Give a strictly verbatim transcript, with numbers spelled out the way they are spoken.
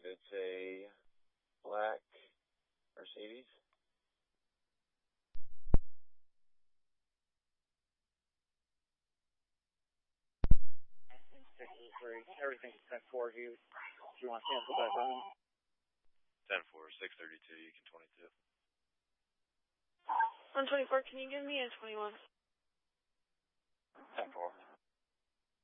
It's a black Mercedes. six is three. Everything's ten four. Do you, do you want to cancel that down? ten four, six thirty-two, you can twenty-two. one twenty-four, can you give me a twenty-one?